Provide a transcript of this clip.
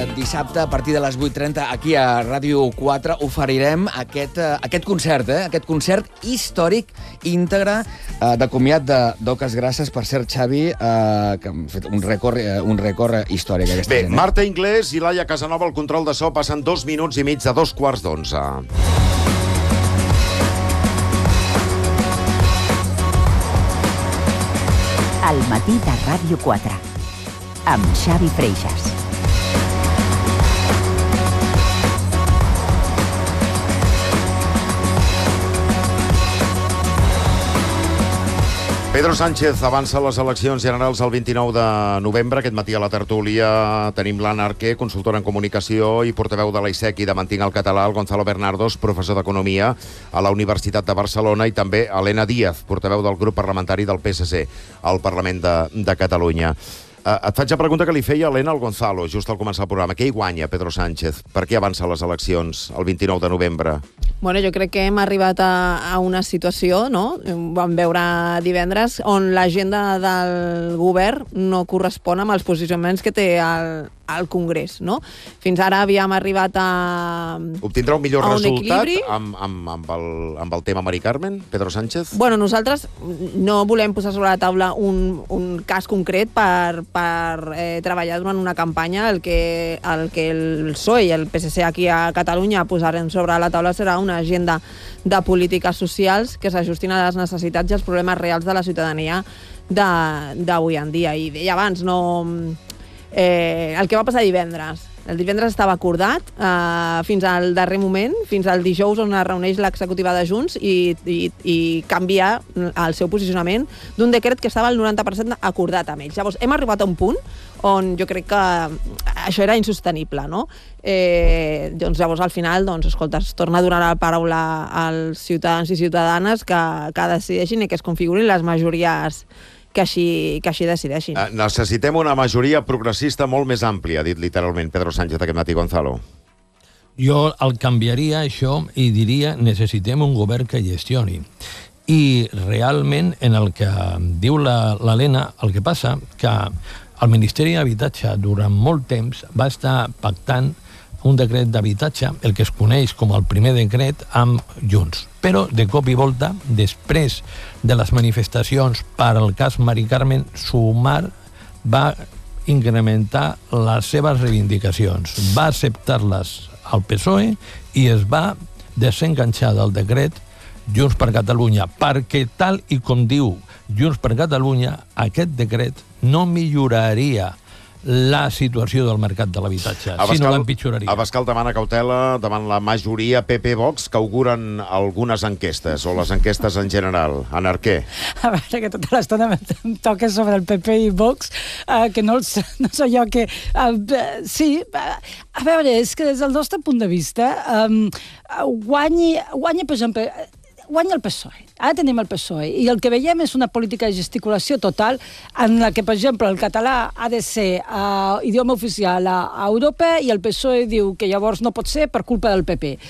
dissabte, a partir de les 8:30, aquí a Ràdio 4, oferirem aquest concert, aquest concert històric íntegre de comiat d'Oques Grasses. Per cert, Xavi, que han fet un rècord històric. Bé, Marta Inglés i Laia Casanova, el control de so, passen 2 minuts i mig de 2:15. Al matí de Ràdio 4, amb Xavi Freixas. Pedro Sánchez avança les eleccions generals el 29 de novembre. Aquest matí a la tertúlia tenim l'Anna Arquer, consultora en comunicació i portaveu de l'AISEC i de Mantinc el Català, el Gonzalo Bernardos, professor d'Economia a la Universitat de Barcelona, i també Helena Díaz, portaveu del grup parlamentari del PSC al Parlament de Catalunya. Et faig la pregunta que li feia Helena al Gonzalo just al començar el programa. Què hi guanya Pedro Sánchez? Per què avança les eleccions el 29 de novembre? Bueno, jo crec que hem arribat a una situació, no? Ho vam veure divendres, on l'agenda del govern no correspon amb els posicionaments que té al Congrés, no? Fins ara havíem arribat a Obtindrà un millor resultat equilibri amb el tema Mari Carmen, Pedro Sánchez? Bueno, nosaltres no volem posar sobre la taula un cas concret per treballar durant una campanya. El que el PSOE i el PSC aquí a Catalunya posaren sobre la taula serà una agenda de polítiques socials que s'ajustin a les necessitats i als problemes reals de la ciutadania d'avui en dia. I deia abans, el que va passar divendres. El divendres estava acordat fins al darrer moment, fins al dijous on es reuneix l'executiva de Junts i canvia el seu posicionament d'un decret que estava al 90% acordat amb ells. Llavors, hem arribat a un punt on jo crec que això era insostenible, no? Llavors, al final, escolta, es torna a donar la paraula als ciutadans i ciutadanes que decideixin i que es configurin les majories que així decideixin. Necessitem una majoria progressista molt més àmplia, ha dit literalment Pedro Sánchez aquest matí, Gonzalo. Jo el canviaria això i diria necessitem un govern que gestioni. I realment, en el que diu l'Helena, el que passa que el Ministeri d'Habitatge durant molt temps va estar pactant un decret d'habitatge, el que es coneix com el primer decret, amb Junts. Però, de cop i volta, després de les manifestacions per al cas Mari Carmen, Sumar va incrementar les seves reivindicacions. Va acceptar-les al PSOE i es va desenganxar del decret Junts per Catalunya, perquè, tal i com diu Junts per Catalunya, aquest decret no milloraria la situació del mercat de l'habitatge, sinó l'empitjoraria. Abascal demana cautela davant la majoria PP-Vox que auguren algunes enquestes, o les enquestes en general. Anna Arquer. A veure, que tota l'estona em toques sobre el PP i Vox, que no sé jo que... Sí, a veure, és que des del nostre punt de vista guanya, per exemple, guanya el PSOE. Ara tenim el PSOE i el que veiem és una política de gesticulació total en la que, per exemple, el català ha de ser idioma oficial a Europa i el PSOE diu que llavors no pot ser per culpa del PP.